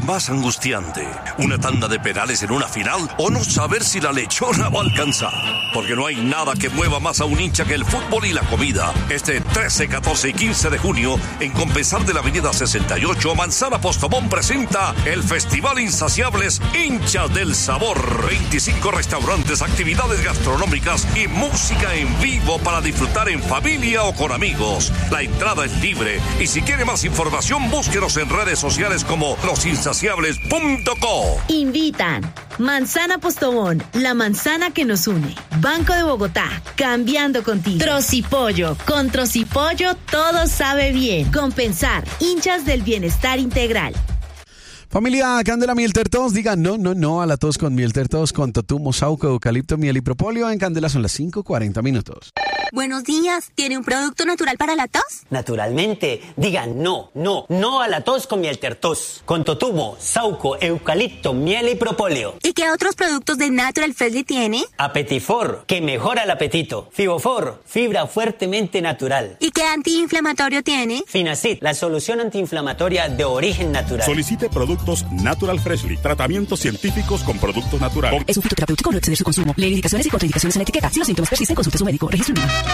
es más angustiante? ¿Una tanda de penales en una final o no saber si la lechona va a alcanzar? Porque no hay nada que mueva más a un hincha que el fútbol y la comida. Este 13, 14 y 15 de junio, en Compensar de la Avenida 68, Manzana Postobón presenta el Festival Insaciables Hinchas del Sabor. 25 restaurantes, actividades gastronómicas y música en vivo para disfrutar en familia o con amigos. La entrada es libre y si quiere más información, búsquenos en redes sociales como losinsaciables.co. Invitan Manzana Postobón, la manzana que nos une. Banco de Bogotá, cambiando contigo. Trocipollo, con Trocipollo todo sabe bien. Compensar, hinchas del bienestar integral. Familia Candela Miel Tertos, digan no a la tos con Miel Tertos con totumo, sauco, eucalipto, miel y propóleo. En Candela son las 5:40. Buenos días, ¿tiene un producto natural para la tos? Naturalmente, digan no a la tos con Miel Tertos, con totumo, sauco, eucalipto, miel y propóleo. ¿Y qué otros productos de Natural Freshly tiene? Apetifor, que mejora el apetito. Fibofor, fibra fuertemente natural. ¿Y qué antiinflamatorio tiene? Finacid, la solución antiinflamatoria de origen natural. Solicite productos Natural Freshly, tratamientos científicos con productos naturales. Es un fitoterapéutico, no exceder su consumo. Lee indicaciones y contraindicaciones en la etiqueta. Si los síntomas persisten, consulte a su médico. Registro